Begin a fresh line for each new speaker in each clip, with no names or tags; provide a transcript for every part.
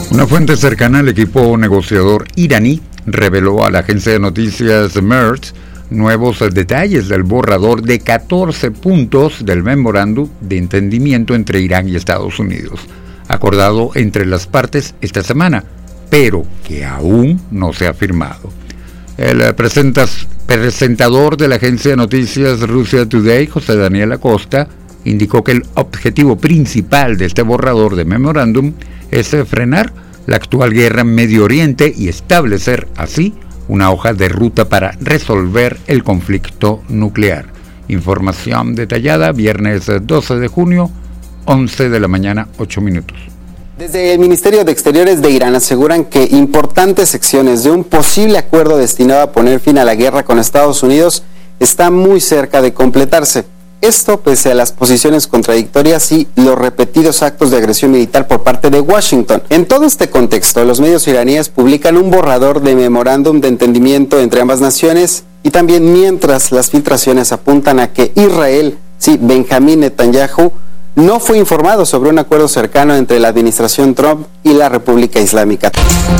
Una fuente cercana al equipo negociador iraní reveló a la agencia de noticias MERS nuevos detalles del borrador de 14 puntos del memorándum de entendimiento entre Irán y Estados Unidos, acordado entre las partes esta semana, pero que aún no se ha firmado. El presentador de la agencia de noticias Russia Today, José Daniel Acosta, indicó que el objetivo principal de este borrador de memorándum es frenar la actual guerra en Medio Oriente y establecer así una hoja de ruta para resolver el conflicto nuclear. Información detallada, viernes 12 de junio, 11 de la mañana, 8 minutos.
Desde el Ministerio de Exteriores de Irán aseguran que importantes secciones de un posible acuerdo destinado a poner fin a la guerra con Estados Unidos está muy cerca de completarse. Esto pese a las posiciones contradictorias y los repetidos actos de agresión militar por parte de Washington. En todo este contexto, los medios iraníes publican un borrador de memorándum de entendimiento entre ambas naciones y también mientras las filtraciones apuntan a que Israel, Benjamín Netanyahu, no fue informado sobre un acuerdo cercano entre la administración Trump y la República Islámica.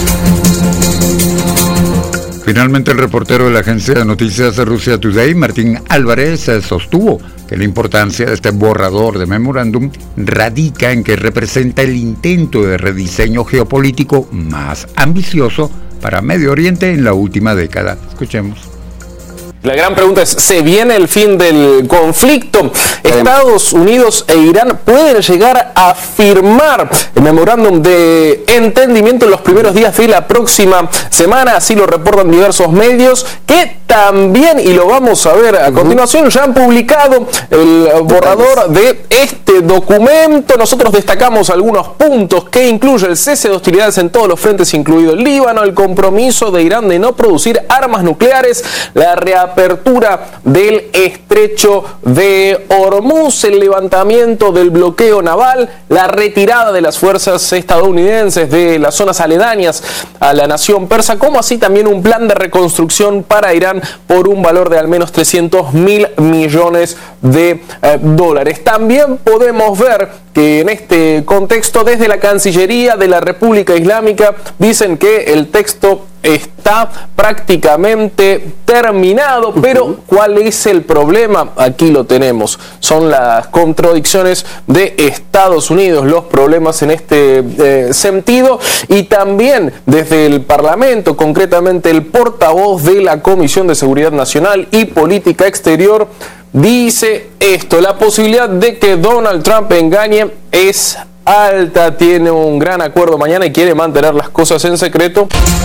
Finalmente, el reportero de la agencia de noticias Russia Today, Martín Álvarez, sostuvo que la importancia de este borrador de memorándum radica en que representa el intento de rediseño geopolítico más ambicioso para Medio Oriente en la última década. Escuchemos.
La gran pregunta es, ¿se viene el fin del conflicto? Estados Unidos e Irán pueden llegar a firmar el memorándum de entendimiento en los primeros días de la próxima semana, así lo reportan diversos medios, que también, y lo vamos a ver a continuación, ya han publicado el borrador de este documento. Nosotros destacamos algunos puntos que incluye el cese de hostilidades en todos los frentes, incluido el Líbano, el compromiso de Irán de no producir armas nucleares, la reapertura del estrecho de Hormuz, el levantamiento del bloqueo naval, la retirada de las fuerzas estadounidenses de las zonas aledañas a la nación persa, como así también un plan de reconstrucción para Irán por un valor de al menos 300.000 millones de dólares. También podemos ver que en este contexto, desde la Cancillería de la República Islámica, dicen que el texto está prácticamente terminado, pero ¿cuál es el problema? Aquí lo tenemos. Son las contradicciones de Estados Unidos, los problemas en este sentido, y también desde el Parlamento, concretamente el portavoz de la Comisión de Seguridad Nacional y Política Exterior, dice esto: la posibilidad de que Donald Trump engañe es alta, tiene un gran acuerdo mañana y quiere mantener las cosas en secreto.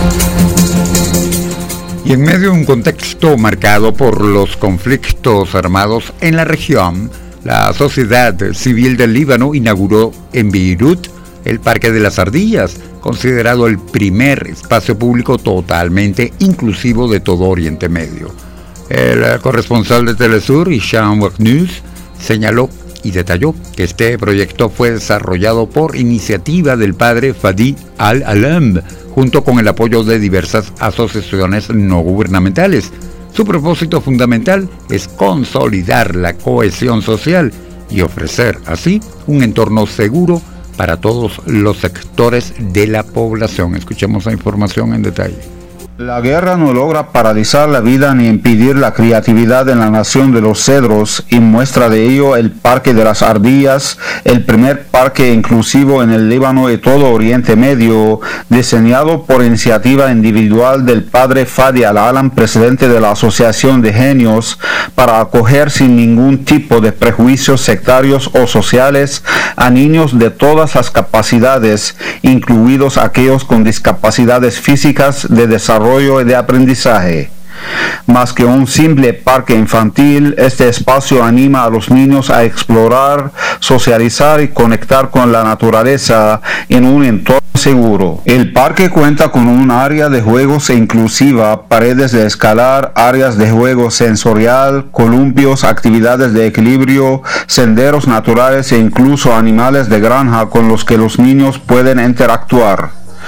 Y en medio de un contexto marcado por los conflictos armados en la región, la sociedad civil del Líbano inauguró en Beirut el Parque de las Ardillas, considerado el primer espacio público totalmente inclusivo de todo Oriente Medio. El corresponsal de Telesur, Hisham Waknus, señaló y detalló que este proyecto fue desarrollado por iniciativa del padre Fadi Al-Alam, junto con el apoyo de diversas asociaciones no gubernamentales. Su propósito fundamental es consolidar la cohesión social y ofrecer así un entorno seguro para todos los sectores de la población. Escuchemos la información en detalle.
La guerra no logra paralizar la vida ni impedir la creatividad en la nación de los cedros, y muestra de ello el Parque de las Ardillas, el primer parque inclusivo en el Líbano y todo Oriente Medio, diseñado por iniciativa individual del padre Fadi Al-Alam, presidente de la Asociación de Genios, para acoger sin ningún tipo de prejuicios sectarios o sociales a niños de todas las capacidades, incluidos aquellos con discapacidades físicas, de desarrollo y de aprendizaje. Más que un simple parque infantil, este espacio anima a los niños a explorar, socializar y conectar con la naturaleza en un entorno seguro. El parque cuenta con un área de juegos inclusiva, paredes de escalar, áreas de juego sensorial, columpios, actividades de equilibrio, senderos naturales e incluso animales de granja con los que los niños pueden interactuar.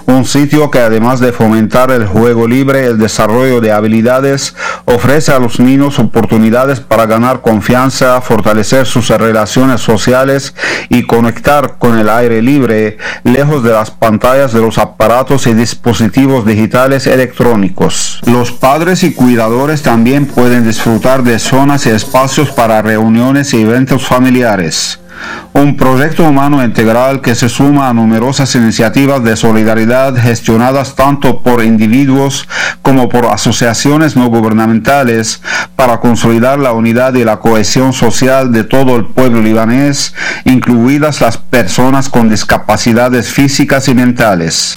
Un sitio que, además de fomentar el juego libre, el desarrollo de habilidades, ofrece a los niños oportunidades para ganar confianza, fortalecer sus relaciones sociales y conectar con el aire libre, lejos de las pantallas de los aparatos y dispositivos digitales electrónicos. Los padres y cuidadores también pueden disfrutar de zonas y espacios para reuniones y eventos familiares. Un proyecto humano integral que se suma a numerosas iniciativas de solidaridad gestionadas tanto por individuos como por asociaciones no gubernamentales para consolidar la unidad y la cohesión social de todo el pueblo libanés, incluidas las personas con discapacidades físicas y mentales.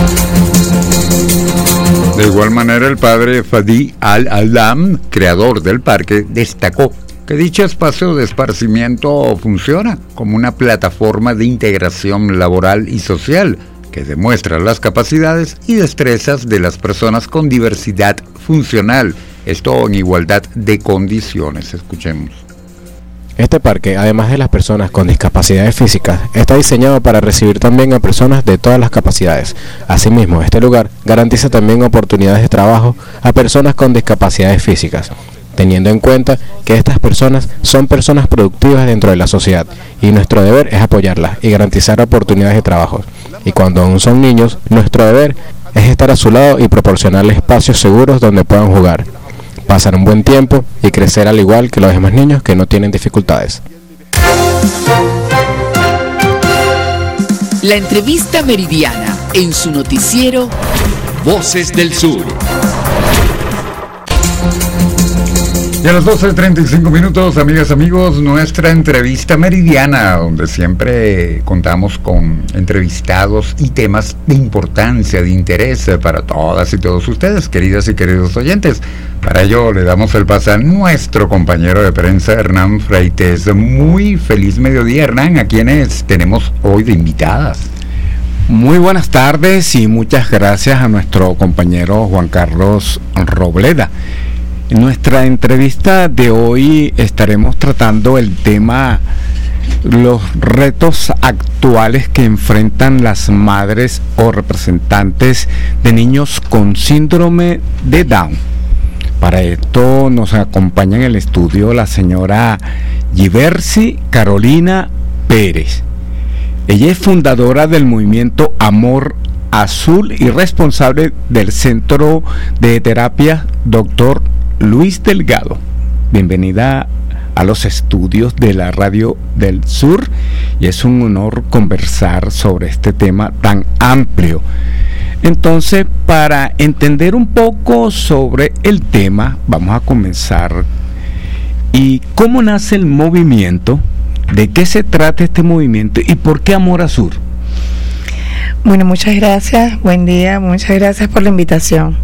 De igual manera, el padre Fadi Al-Alam, creador del parque, destacó que dicho espacio de esparcimiento funciona como una plataforma de integración laboral y social que demuestra las capacidades y destrezas de las personas con diversidad funcional, esto en igualdad de condiciones. Escuchemos.
Este parque, además de las personas con discapacidades físicas, está diseñado para recibir también a personas de todas las capacidades. Asimismo, este lugar garantiza también oportunidades de trabajo a personas con discapacidades físicas, teniendo en cuenta que estas personas son personas productivas dentro de la sociedad y nuestro deber es apoyarlas y garantizar oportunidades de trabajo. Y cuando aún son niños, nuestro deber es estar a su lado y proporcionarles espacios seguros donde puedan jugar, pasar un buen tiempo y crecer al igual que los demás niños que no tienen dificultades.
La entrevista meridiana en su noticiero Voces del Sur.
Y a las 12:35, amigas, amigos, nuestra entrevista meridiana, donde siempre contamos con entrevistados y temas de importancia, de interés para todas y todos ustedes, queridas y queridos oyentes. Para ello le damos el pase a nuestro compañero de prensa, Hernán Freites. Muy feliz mediodía, Hernán, a quienes tenemos hoy de invitadas.
Muy buenas tardes y muchas gracias a nuestro compañero Juan Carlos Robleda. En nuestra entrevista de hoy estaremos tratando el tema, los retos actuales que enfrentan las madres o representantes de niños con síndrome de Down. Para esto nos acompaña en el estudio la señora Giversi Carolina Pérez. Ella es fundadora del movimiento Amor Azul y responsable del Centro de Terapia Dr. Luis Delgado. Bienvenida a los estudios de la Radio del Sur y es un honor conversar sobre este tema tan amplio. Entonces, para entender un poco sobre el tema, vamos a comenzar. ¿Y cómo nace el movimiento? ¿De qué se trata este movimiento y por qué Amor Azul?
Bueno, muchas gracias, buen día, muchas gracias por la invitación.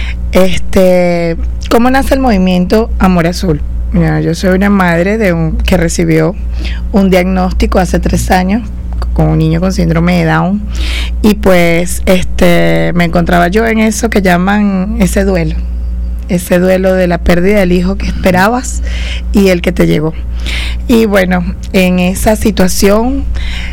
¿Cómo nace el movimiento Amor Azul? Mira, yo soy una madre que recibió un diagnóstico hace 3 años con un niño con síndrome de Down y pues me encontraba yo en eso que llaman ese duelo de la pérdida del hijo que esperabas y el que te llegó. Y bueno, en esa situación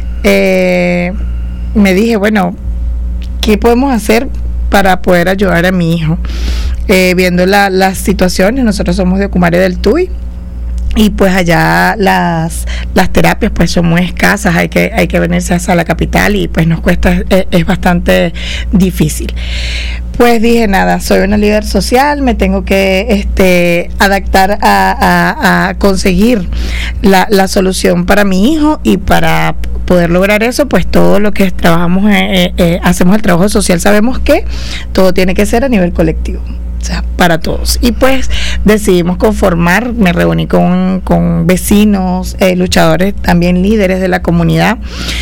me dije, bueno, ¿qué podemos hacer para poder ayudar a mi hijo? Viendo las situaciones, nosotros somos de Ocumare del Tuy y pues allá las terapias pues son muy escasas, hay que venirse hasta la capital y pues nos cuesta, es bastante difícil. Pues dije, nada, soy una líder social, me tengo que adaptar a conseguir la solución para mi hijo, y para poder lograr eso, pues todo lo que trabajamos, hacemos el trabajo social, sabemos que todo tiene que ser a nivel colectivo. O sea, para todos. Y pues decidimos conformar, me reuní con vecinos, luchadores, también líderes de la comunidad,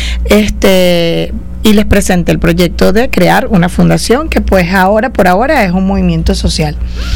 y les presenté el proyecto de crear una fundación que pues por ahora es un movimiento social.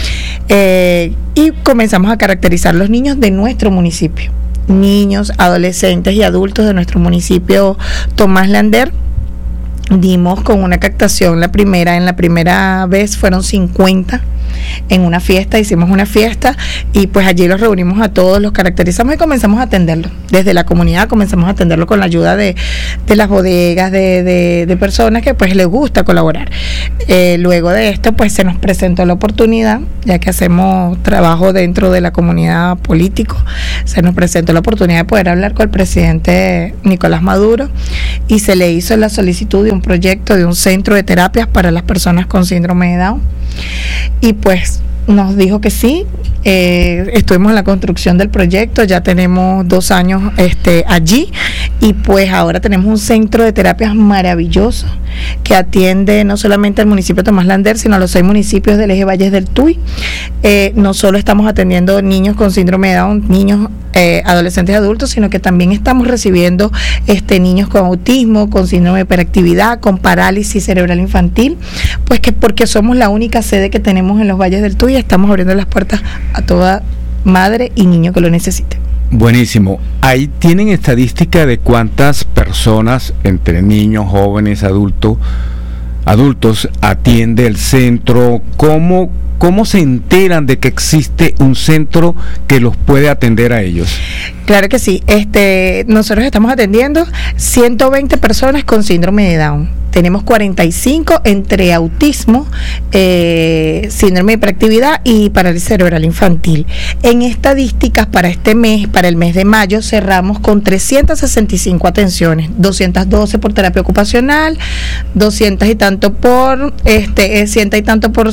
Y comenzamos a caracterizar los niños de nuestro municipio, niños, adolescentes y adultos de nuestro municipio Tomás Lander. Dimos con una captación, en la primera vez fueron 50 en una fiesta, hicimos una fiesta y pues allí los reunimos a todos, los caracterizamos y comenzamos a atenderlo. Desde la comunidad comenzamos a atenderlo con la ayuda de las bodegas, de personas que pues les gusta colaborar. Luego de esto pues se nos presentó la oportunidad, ya que hacemos trabajo dentro de la comunidad político, se nos presentó la oportunidad de poder hablar con el presidente Nicolás Maduro y se le hizo la solicitud de un proyecto de un centro de terapias para las personas con síndrome de Down y pues nos dijo que sí. Estuvimos en la construcción del proyecto, ya tenemos 2 años allí y pues ahora tenemos un centro de terapias maravilloso que atiende no solamente al municipio de Tomás Lander, sino a los 6 municipios del eje Valles del Tuy. No solo estamos atendiendo niños con síndrome de Down, niños adolescentes y adultos, sino que también estamos recibiendo niños con autismo, con síndrome de hiperactividad, con parálisis cerebral infantil, pues que porque somos la única sede que tenemos en los Valles del Tuy, estamos abriendo las puertas a toda madre y niño que lo necesite.
Buenísimo. Ahí tienen estadística de cuántas personas entre niños, jóvenes, adultos atiende el centro. ¿Cómo se enteran de que existe un centro que los puede atender a ellos?
Claro que sí. Nosotros estamos atendiendo 120 personas con síndrome de Down. Tenemos 45 entre autismo, síndrome de hiperactividad y parálisis cerebral infantil. En estadísticas para este mes, para el mes de mayo, cerramos con 365 atenciones, 212 por terapia ocupacional, 200 y tanto por 100 y tanto por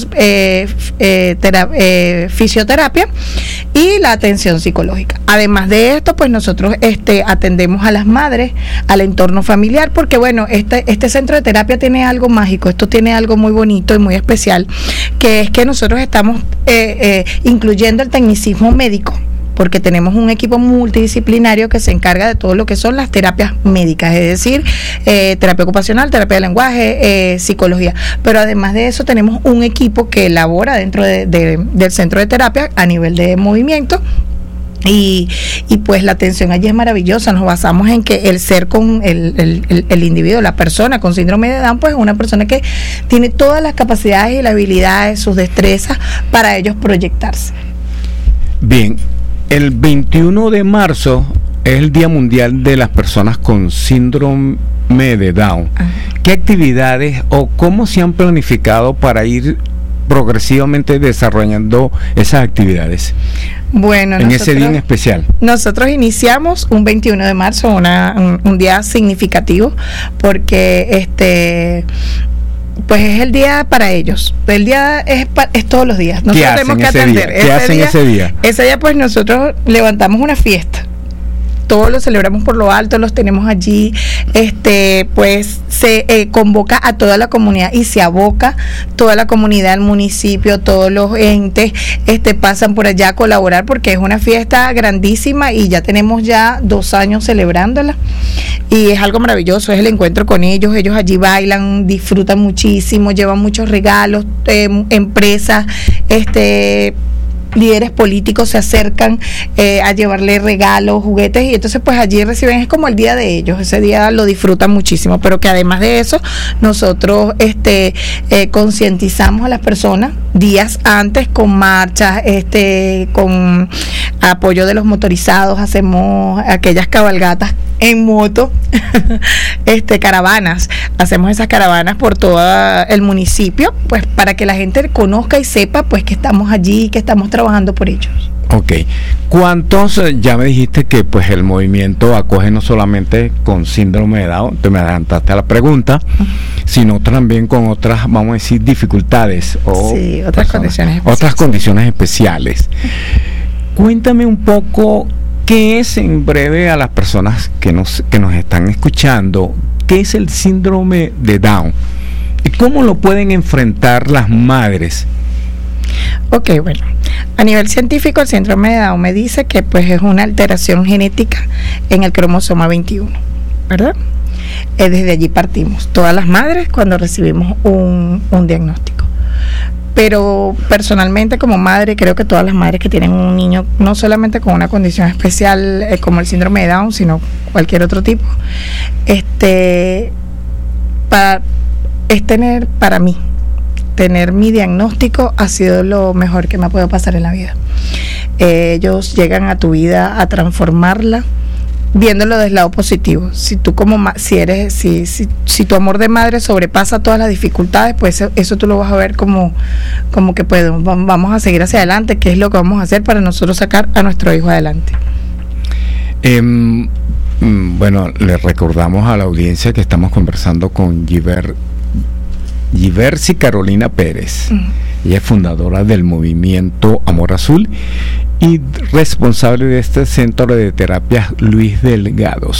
fisioterapia y la atención psicológica. Además de esto, pues nosotros atendemos a las madres, al entorno familiar, porque bueno, este centro de terapia tiene algo mágico, esto tiene algo muy bonito y muy especial, que es que nosotros estamos incluyendo el tecnicismo médico, porque tenemos un equipo multidisciplinario que se encarga de todo lo que son las terapias médicas, es decir, terapia ocupacional, terapia de lenguaje, psicología. Pero además de eso tenemos un equipo que elabora dentro del centro de terapia a nivel de movimiento. Y pues la atención allí es maravillosa. Nos basamos en que el ser con el individuo, la persona con síndrome de Down, pues es una persona que tiene todas las capacidades y las habilidades, sus destrezas para ellos proyectarse.
Bien, el 21 de marzo es el Día Mundial de las Personas con Síndrome de Down. Ajá. ¿Qué actividades o cómo se han planificado para ir progresivamente desarrollando esas actividades?
Bueno,
en ese día en especial.
Nosotros iniciamos un 21 de marzo, un día significativo, porque pues es el día para ellos. El día es todos los días. Nosotros tenemos que atender.
¿Qué hacen ese día?
Ese día pues nosotros levantamos una fiesta. Todos los celebramos por lo alto, los tenemos allí, pues se convoca a toda la comunidad y se aboca toda la comunidad, el municipio, todos los entes pasan por allá a colaborar porque es una fiesta grandísima y ya tenemos ya 2 años celebrándola y es algo maravilloso, es el encuentro con ellos allí bailan, disfrutan muchísimo, llevan muchos regalos, empresas, líderes políticos se acercan a llevarle regalos, juguetes y entonces pues allí reciben, es como el día de ellos, ese día lo disfrutan muchísimo, pero que además de eso nosotros concientizamos a las personas días antes con marchas, con apoyo de los motorizados, hacemos aquellas cabalgatas en moto, caravanas, hacemos esas caravanas por todo el municipio, pues para que la gente conozca y sepa pues que estamos allí, que estamos trabajando por ellos.
Ok, ¿cuántos, ya me dijiste que pues el movimiento acoge no solamente con síndrome de Down, te me adelantaste a la pregunta, sino también con otras, vamos a decir, dificultades o
sí, otras
condiciones especiales? Cuéntame un poco qué es, en breve, a las personas que nos están escuchando, qué es el síndrome de Down y cómo lo pueden enfrentar las madres.
Ok, bueno, a nivel científico el síndrome de Down me dice que pues es una alteración genética en el cromosoma 21, ¿verdad? Desde allí partimos, todas las madres cuando recibimos un diagnóstico. Pero personalmente como madre creo que todas las madres que tienen un niño no solamente con una condición especial como el síndrome de Down, sino cualquier otro tipo, es tener para mí tener mi diagnóstico ha sido lo mejor que me ha podido pasar en la vida. Ellos llegan a tu vida a transformarla, viéndolo del lado positivo. Si tú si tu amor de madre sobrepasa todas las dificultades, pues eso tú lo vas a ver como que vamos a seguir hacia adelante, qué es lo que vamos a hacer para nosotros sacar a nuestro hijo adelante.
Bueno, le recordamos a la audiencia que estamos conversando con Giversi Carolina Pérez. Ella es fundadora del movimiento Amor Azul y responsable de este centro de terapias Luis Delgado.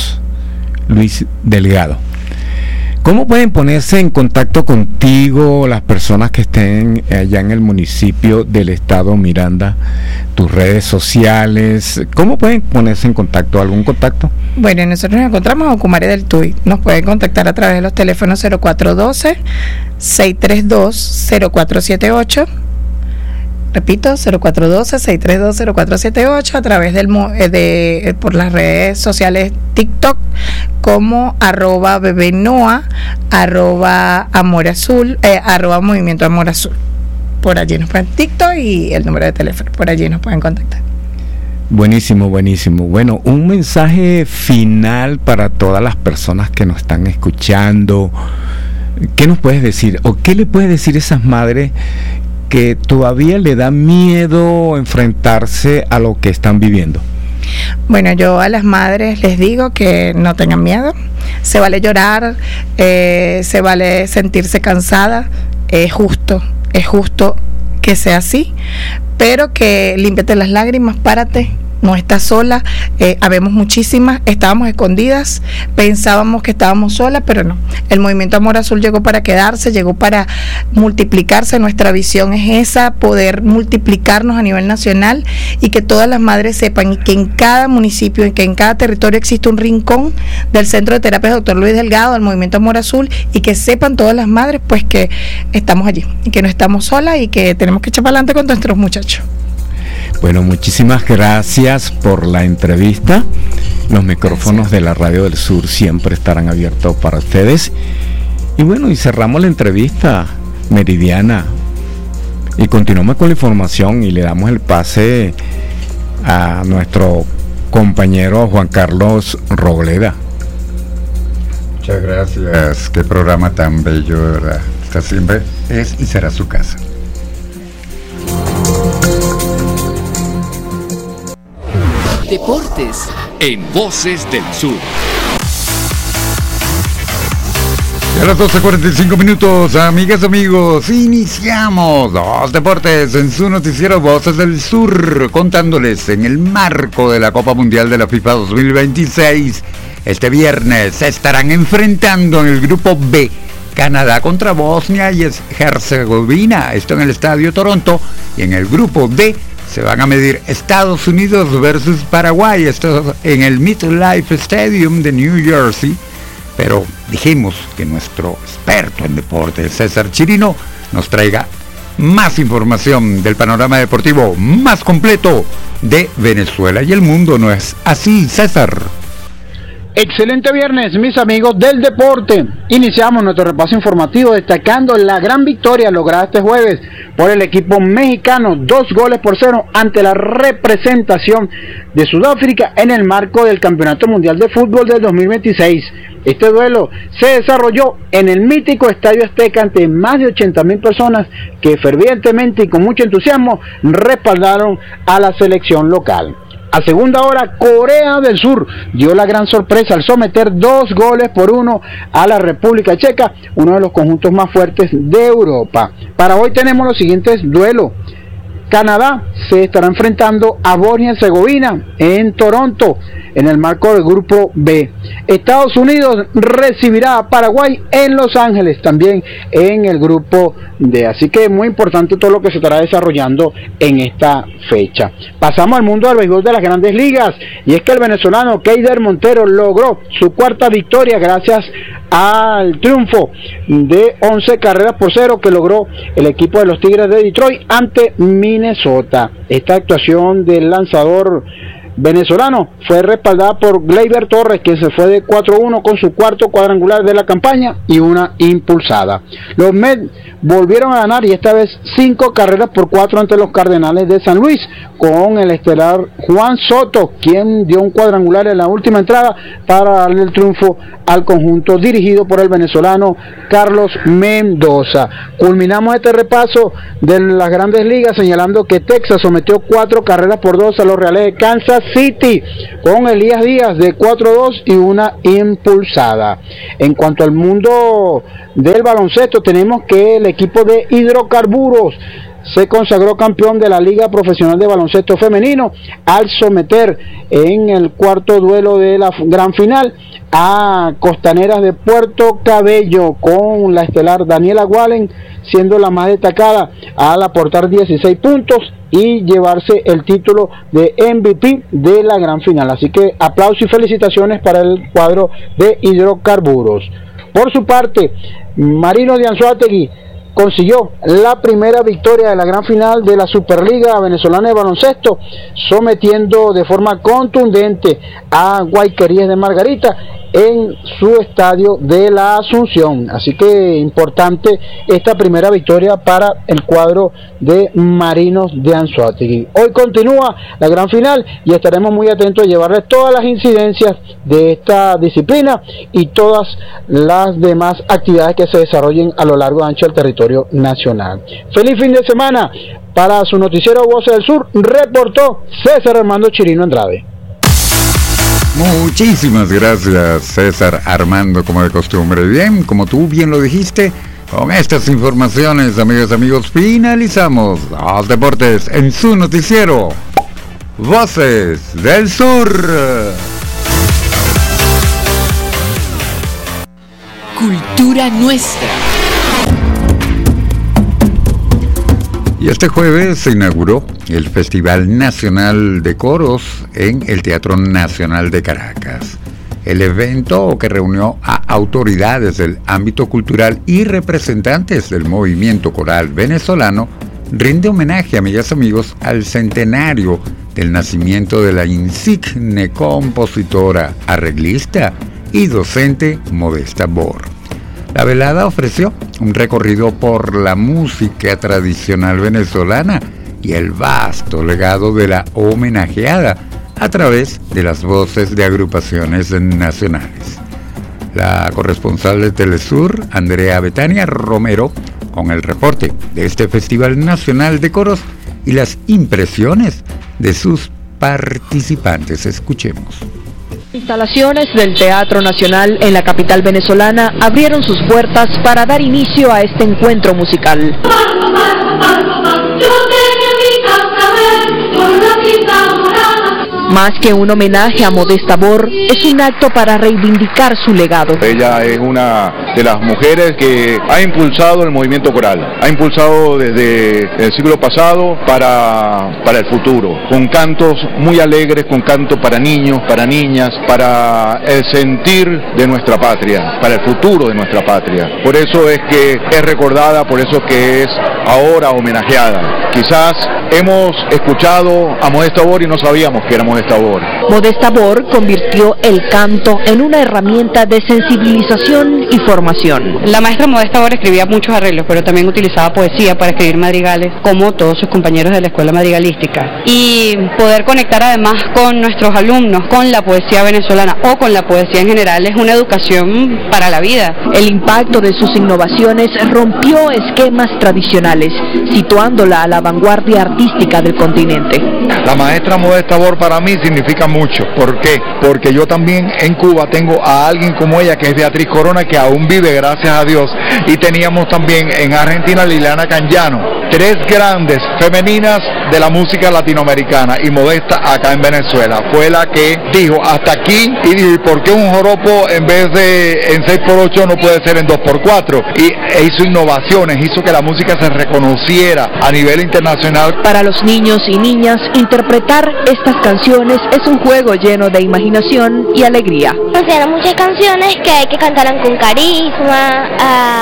¿Cómo pueden ponerse en contacto contigo las personas que estén allá en el municipio del estado Miranda? Tus redes sociales, ¿cómo pueden ponerse en contacto? ¿Algún contacto?
Bueno, nosotros nos encontramos en Ocumare del Tuy. Nos pueden contactar a través de los teléfonos 0412-632-0478. Repito, 0412-632-0478, a través por las redes sociales TikTok como @bebenoa, @amorazul, @movimiento Amor Azul. Por allí nos pueden TikTok y el número de teléfono, por allí nos pueden contactar.
Buenísimo. Bueno, un mensaje final para todas las personas que nos están escuchando. ¿Qué nos puedes decir? ¿O qué le puedes decir a esas madres que todavía le da miedo enfrentarse a lo que están viviendo?
Bueno, yo a las madres les digo que no tengan miedo. Se vale llorar, se vale sentirse cansada. Es justo que sea así, pero que límpiate las lágrimas, párate. No estás sola, habemos muchísimas, estábamos escondidas, pensábamos que estábamos solas, pero no. El movimiento Amor Azul llegó para quedarse, llegó para multiplicarse. Nuestra visión es esa, poder multiplicarnos a nivel nacional y que todas las madres sepan que en cada municipio, y que en cada territorio existe un rincón del Centro de Terapias Dr. Luis Delgado, del movimiento Amor Azul, y que sepan todas las madres pues que estamos allí y que no estamos solas y que tenemos que echar para adelante con nuestros muchachos.
Bueno, muchísimas gracias por la entrevista. Los micrófonos de la Radio del Sur siempre estarán abiertos para ustedes. Y bueno, y cerramos la entrevista meridiana y continuamos con la información y le damos el pase a nuestro compañero Juan Carlos Robleda.
Muchas gracias. Qué programa tan bello, de verdad. Esta siempre es y será su casa.
Deportes en Voces del Sur.
Y a las 12:45, amigas, amigos, iniciamos los deportes en su noticiero Voces del Sur, contándoles en el marco de la Copa Mundial de la FIFA 2026. Este viernes se estarán enfrentando en el grupo B Canadá contra Bosnia y Herzegovina, esto en el Estadio Toronto, y en el grupo D se van a medir Estados Unidos versus Paraguay, esto en el MetLife Stadium de New Jersey. Pero dijimos que nuestro experto en deportes, César Chirino, nos traiga más información del panorama deportivo más completo de Venezuela y el mundo. ¿No es así, César?
Excelente viernes, mis amigos del deporte. Iniciamos nuestro repaso informativo destacando la gran victoria lograda este jueves por el equipo mexicano, 2-0 ante la representación de Sudáfrica en el marco del Campeonato Mundial de Fútbol del 2026. Este duelo se desarrolló en el mítico Estadio Azteca ante más de 80,000 personas que fervientemente y con mucho entusiasmo respaldaron a la selección local. A segunda hora, Corea del Sur dio la gran sorpresa al someter 2-1 a la República Checa, uno de los conjuntos más fuertes de Europa. Para hoy tenemos los siguientes duelos. Canadá se estará enfrentando a Bosnia y Herzegovina en Toronto, en el marco del grupo B. Estados Unidos recibirá a Paraguay en Los Ángeles, también en el grupo D. Así que muy importante todo lo que se estará desarrollando en esta fecha. Pasamos al mundo del béisbol de las Grandes Ligas, y es que el venezolano Keider Montero logró su cuarta victoria gracias al triunfo de 11-0 que logró el equipo de los Tigres de Detroit ante Minnesota. Esta actuación del lanzador venezolano fue respaldada por Gleyber Torres, que se fue de 4-1 con su cuarto cuadrangular de la campaña y una impulsada. Los Mets volvieron a ganar y esta vez 5-4 ante los Cardenales de San Luis, con el estelar Juan Soto, quien dio un cuadrangular en la última entrada para darle el triunfo al conjunto dirigido por el venezolano Carlos Mendoza. Culminamos este repaso de las Grandes Ligas señalando que Texas sometió 4-2 a los Reales de Kansas City, con Elías Díaz de 4-2 y una impulsada. En cuanto al mundo del baloncesto, tenemos que el equipo de Hidrocarburos se consagró campeón de la Liga Profesional de Baloncesto Femenino al someter en el cuarto duelo de la gran final a Costaneras de Puerto Cabello, con la estelar Daniela Wallen siendo la más destacada al aportar 16 puntos y llevarse el título de MVP de la gran final. Así que aplausos y felicitaciones para el cuadro de Hidrocarburos. Por su parte, Marinos de Anzoátegui consiguió la primera victoria de la gran final de la Superliga Venezolana de Baloncesto, sometiendo de forma contundente a Guayquerías de Margarita en su estadio de la Asunción. Así que importante esta primera victoria para el cuadro de Marinos de Anzoátegui. Hoy continúa la gran final y estaremos muy atentos a llevarles todas las incidencias de esta disciplina y todas las demás actividades que se desarrollen a lo largo y ancho del territorio nacional. Feliz fin de semana. Para su noticiero Voces del Sur, reportó César Armando Chirino Andrade.
Muchísimas gracias, César Armando, como de costumbre. Bien, como tú bien lo dijiste, con estas informaciones, amigas y amigos, finalizamos los deportes en su noticiero Voces del Sur.
Cultura nuestra.
Y este jueves se inauguró el Festival Nacional de Coros en el Teatro Nacional de Caracas. El evento, que reunió a autoridades del ámbito cultural y representantes del movimiento coral venezolano, rinde homenaje, amigas y amigos, al centenario del nacimiento de la insigne compositora, arreglista y docente Modesta Bor. La velada ofreció un recorrido por la música tradicional venezolana y el vasto legado de la homenajeada a través de las voces de agrupaciones nacionales. La corresponsal de Telesur, Andrea Betania Romero, con el reporte de este Festival Nacional de Coros y las impresiones de sus participantes. Escuchemos.
Instalaciones del Teatro Nacional en la capital venezolana abrieron sus puertas para dar inicio a este encuentro musical. Más que un homenaje a Modesta Bor, es un acto para reivindicar su legado.
Ella es una de las mujeres que ha impulsado el movimiento coral, ha impulsado desde el siglo pasado para el futuro, con cantos muy alegres, con cantos para niños, para niñas, para el sentir de nuestra patria, para el futuro de nuestra patria. Por eso es que es recordada, por eso es que es ahora homenajeada. Quizás hemos escuchado a Modesta Bor y no sabíamos que era Modesta Bor.
Modesta Bor convirtió el canto en una herramienta de sensibilización y formación.
La maestra Modesta Bor escribía muchos arreglos, pero también utilizaba poesía para escribir madrigales, como todos sus compañeros de la escuela madrigalística. Y poder conectar además con nuestros alumnos, con la poesía venezolana o con la poesía en general, es una educación para la vida.
El impacto de sus innovaciones rompió esquemas tradicionales, situándola a la vanguardia artística del continente.
La maestra Modesta Bor para mí significa mucho. ¿Por qué? Porque yo también en Cuba tengo a alguien como ella, que es Beatriz Corona, que aún vive, gracias a Dios, y teníamos también en Argentina Liliana Canjano, tres grandes femeninas de la música latinoamericana, y Modesta acá en Venezuela fue la que dijo hasta aquí, y dijo, ¿y por qué un joropo en vez de en 6x8 no puede ser en 2x4? Y hizo innovaciones, hizo que la música se reconociera a nivel internacional.
Para los niños y niñas, interpretar estas canciones es un juego lleno de imaginación y alegría.
Considero muchas canciones que hay que cantarlas con carisma,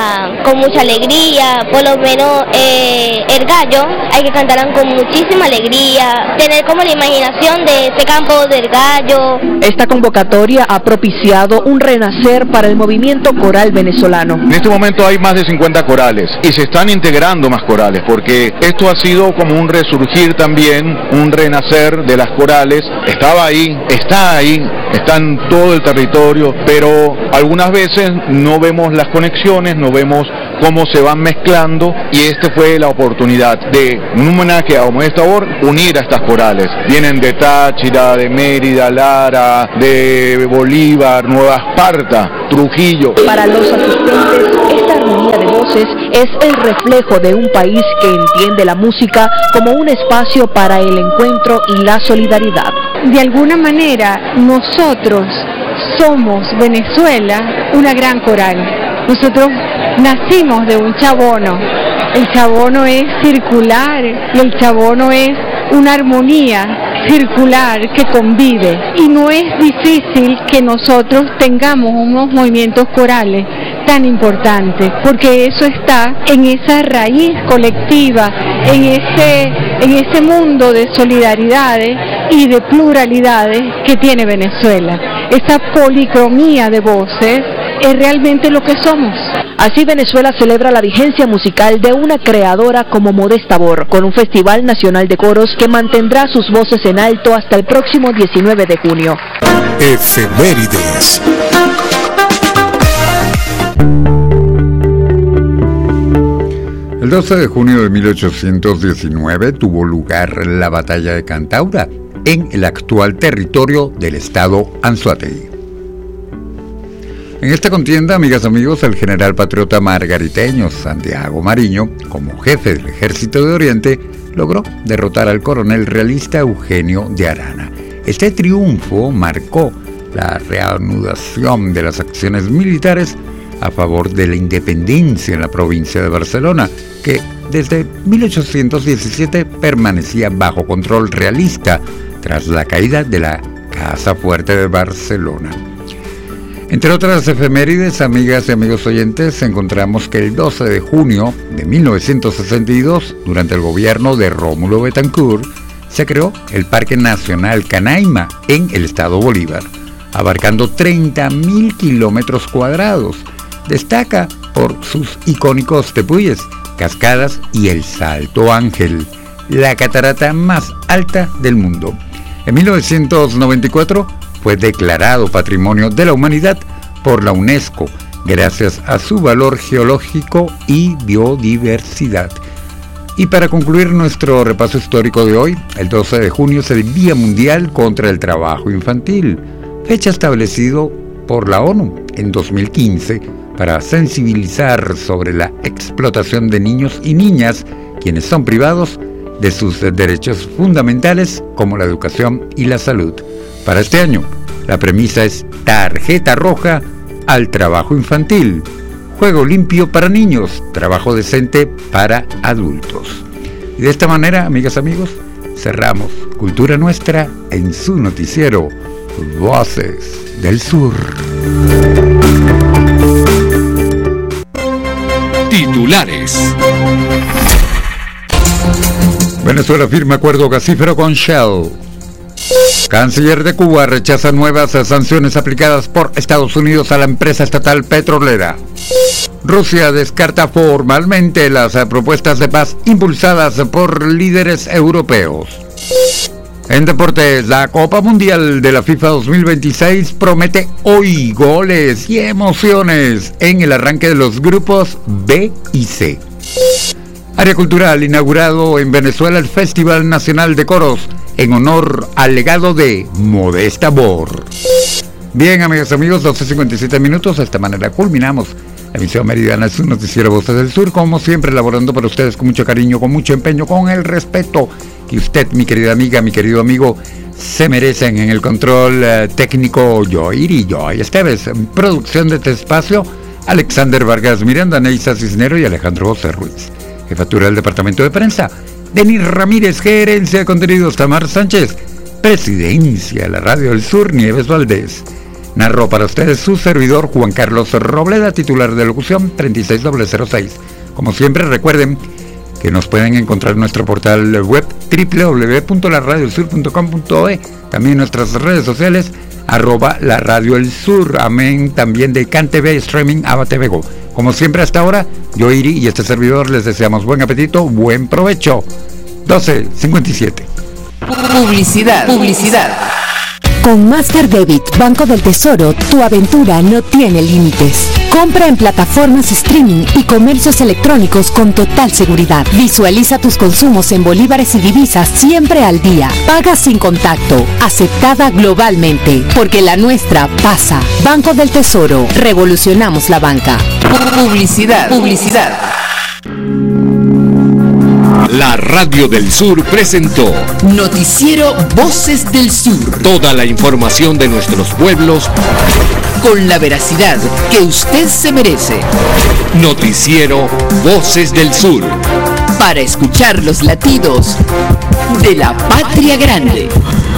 con mucha alegría, por lo menos el gallo hay que cantarlo con muchísima alegría, tener como la imaginación de ese campo del gallo.
Esta convocatoria ha propiciado un renacer para el movimiento coral venezolano.
En este momento hay más de 50 corales y se están integrando más corales porque esto ha sido como un resurgir también, un renacer de las corales. Estaba ahí, está en todo el territorio, pero algunas veces no vemos las conexiones, no vemos cómo se van mezclando, y esta fue la oportunidad de un homenaje a Omedes Tabor, unir a estas corales. Vienen de Táchira, de Mérida, Lara, de Bolívar, Nueva Esparta, Trujillo.
Para los asistentes, esta armonía de voces es el reflejo de un país que entiende la música como un espacio para el encuentro y la solidaridad.
De alguna manera, nosotros somos Venezuela, una gran coral. Nosotros nacimos de un chabono. El chabono es circular y el chabono es una armonía circular que convive. Y no es difícil que nosotros tengamos unos movimientos corales tan importantes, porque eso está en esa raíz colectiva, en ese mundo de solidaridades y de pluralidades que tiene Venezuela. Esa policromía de voces es realmente lo que somos.
Así Venezuela celebra la vigencia musical de una creadora como Omedes Tabor, con un Festival Nacional de Coros que mantendrá sus voces en alto hasta el próximo 19 de junio.
Efemérides.
El 12 de junio de 1819 tuvo lugar la Batalla de Cantaura, en el actual territorio del estado Anzoátegui. En esta contienda, amigas y amigos, el general patriota margariteño Santiago Mariño, como jefe del Ejército de Oriente, logró derrotar al coronel realista Eugenio de Arana. Este triunfo marcó la reanudación de las acciones militares a favor de la independencia en la provincia de Barcelona, que desde 1817 permanecía bajo control realista tras la caída de la Casa Fuerte de Barcelona. Entre otras efemérides, amigas y amigos oyentes, encontramos que el 12 de junio de 1962, durante el gobierno de Rómulo Betancourt, se creó el Parque Nacional Canaima en el estado Bolívar, abarcando 30.000 kilómetros cuadrados. Destaca por sus icónicos tepuyes, cascadas y el Salto Ángel, la catarata más alta del mundo. En 1994 fue declarado Patrimonio de la Humanidad por la UNESCO, gracias a su valor geológico y biodiversidad. Y para concluir nuestro repaso histórico de hoy, el 12 de junio es el Día Mundial contra el Trabajo Infantil, fecha establecido por la ONU en 2015 para sensibilizar sobre la explotación de niños y niñas, quienes son privados de sus derechos fundamentales como la educación y la salud. Para este año, la premisa es tarjeta roja al trabajo infantil, juego limpio para niños, trabajo decente para adultos. Y de esta manera, amigas y amigos, cerramos Cultura Nuestra en su noticiero Voces del Sur.
Titulares.
Venezuela firma acuerdo gasífero con Shell. Canciller de Cuba rechaza nuevas sanciones aplicadas por Estados Unidos a la empresa estatal petrolera. Rusia descarta formalmente las propuestas de paz impulsadas por líderes europeos. En deportes, la Copa Mundial de la FIFA 2026 promete hoy goles y emociones en el arranque de los grupos B y C. Área cultural, inaugurado en Venezuela el Festival Nacional de Coros en honor al legado de Omedes Tabor. Bien, amigas y amigos, 12:57 minutos. De esta manera culminamos la emisión meridiana de su noticiero Voces del Sur, como siempre elaborando para ustedes con mucho cariño, con mucho empeño, con el respeto que usted, mi querida amiga, mi querido amigo, se merecen. En el control técnico, Joy Esteves. En producción de este espacio, Alexander Vargas Miranda, Neisa Cisnero y Alejandro José Ruiz. Jefatura del Departamento de Prensa, Denis Ramírez. Gerencia de Contenidos, Tamar Sánchez. Presidencia de la Radio del Sur, Nieves Valdés. Narró para ustedes su servidor Juan Carlos Robleda, titular de locución 36006. Como siempre, recuerden que nos pueden encontrar en nuestro portal web www.laradiosur.com.e, también en nuestras redes sociales @LaRadioElSur, amén, también de CanTV Streaming ABA-TV Go. Como siempre hasta ahora, yo Iri y este servidor les deseamos buen apetito, buen provecho. 12:57.
Publicidad.
Con Master Debit Banco del Tesoro, tu aventura no tiene límites. Compra en plataformas streaming y comercios electrónicos con total seguridad. Visualiza tus consumos en bolívares y divisas siempre al día. Paga sin contacto. Aceptada globalmente. Porque la nuestra pasa. Banco del Tesoro. Revolucionamos la banca.
Publicidad.
La Radio del Sur presentó
Noticiero Voces del Sur.
toda la información de nuestros pueblos
Con la veracidad que usted se merece.
Noticiero Voces del Sur.
Para escuchar los latidos de la patria grande.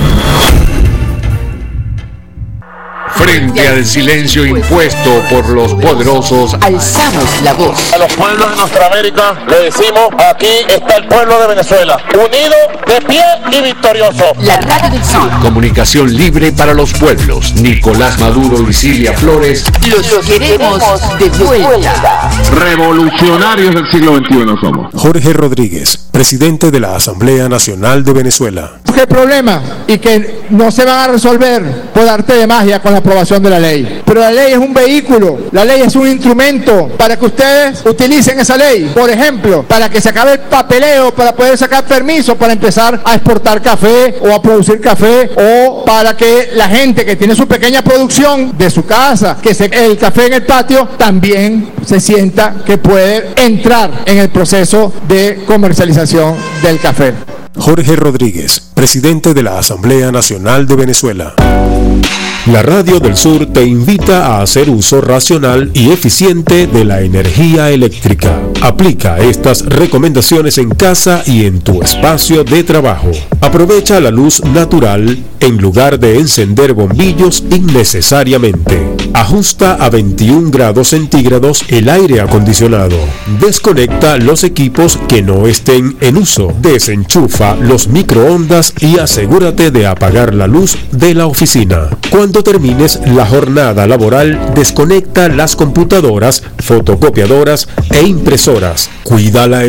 Frente al silencio impuesto por los poderosos,
alzamos la voz.
A los pueblos de nuestra América le decimos, aquí está el pueblo de Venezuela, unido, de pie y victorioso.
La Radio del Sur.
Comunicación libre para los pueblos. Nicolás Maduro y Silvia Flores.
Los queremos de vuelta.
Revolucionarios del siglo XXI somos.
Jorge Rodríguez, presidente de la Asamblea Nacional de Venezuela.
¿Qué problema? Y que no se van a resolver por arte de magia con la aprobación de la ley. Pero la ley es un vehículo, la ley es un instrumento para que ustedes utilicen esa ley. Por ejemplo, para que se acabe el papeleo, para poder sacar permiso para empezar a exportar café o a producir café, o para que la gente que tiene su pequeña producción de su casa, el café en el patio, también se sienta que puede entrar en el proceso de comercialización del café.
Jorge Rodríguez, presidente de la Asamblea Nacional de Venezuela. La Radio del Sur te invita a hacer uso racional y eficiente de la energía eléctrica. Aplica estas recomendaciones en casa y en tu espacio de trabajo. Aprovecha la luz natural en lugar de encender bombillos innecesariamente. Ajusta a 21 grados centígrados el aire acondicionado. Desconecta los equipos que no estén en uso. Desenchufa los microondas y asegúrate de apagar la luz de la oficina. Cuando termines la jornada laboral, desconecta las computadoras, fotocopiadoras e impresoras. Cuida la